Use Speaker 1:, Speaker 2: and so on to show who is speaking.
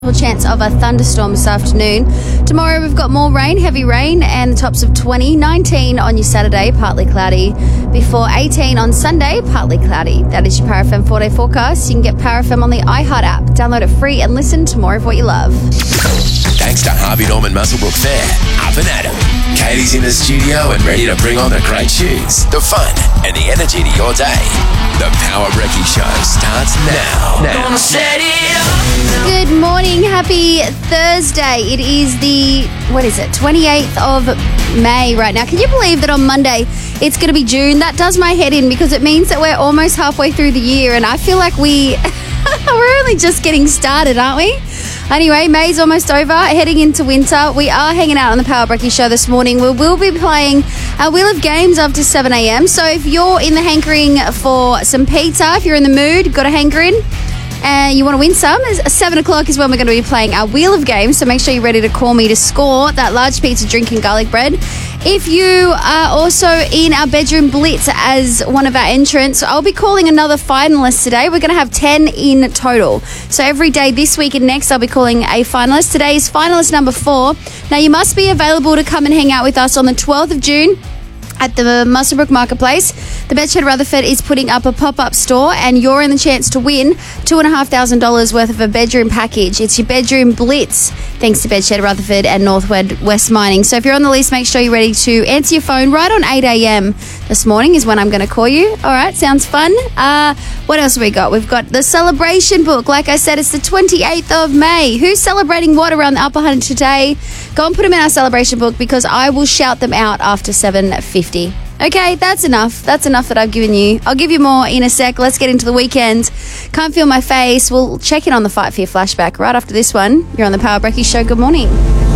Speaker 1: Chance of a thunderstorm this afternoon. Tomorrow we've got more rain, heavy rain, and tops of 20, 19 on your Saturday, partly cloudy, before 18 on Sunday, partly cloudy. That is your Power FM 4-day forecast. You can get Power FM on the iHeart app. Download it free and listen to more of what you love.
Speaker 2: Thanks to Harvey Norman Muswellbrook Fair. Up and at 'em. Katie's in the studio and ready to bring on the great tunes, the fun, and the energy to your day. The Power Brekkie Show starts now.
Speaker 1: Good morning, happy Thursday. It is the, 28th of May right now. Can you believe that on Monday it's going to be June? That does my head in because it means that we're almost halfway through the year and I feel like we're only just getting started, aren't we? Anyway, May's almost over, heading into winter. We are hanging out on the Power Brekkie Show this morning. We will be playing our Wheel of Games after 7 a.m. So if you're in the hankering for some pizza, if you're in the mood, got a hankering, and you want to win some, 7 o'clock is when we're going to be playing our Wheel of Games, so make sure you're ready to call me to score that large pizza, drink and garlic bread. If you are also in our Bedroom Blitz as one of our entrants, I'll be calling another finalist today. We're going to have 10 in total. So every day this week and next, I'll be calling a finalist. Today is finalist number 4. Now, you must be available to come and hang out with us on the 12th of June. At the Muswellbrook Marketplace, the Bedshed Rutherford is putting up a pop-up store and you're in the chance to win $2,500 worth of a bedroom package. It's your Bedroom Blitz, thanks to Bedshed Rutherford and Northwest Mining. So if you're on the list, make sure you're ready to answer your phone right on 8 a.m. this morning is when I'm going to call you. All right, sounds fun. What else have we got? We've got the celebration book. Like I said, it's the 28th of May. Who's celebrating what around the Upper Hunt today? Go and put them in our celebration book because I will shout them out after 7:50. Okay, that's enough. That's enough that I've given you. I'll give you more in a sec. Let's get into the weekend. Can't feel my face. We'll check in on the Fight Fear flashback right after this one. You're on the Power Brekkie Show. Good morning.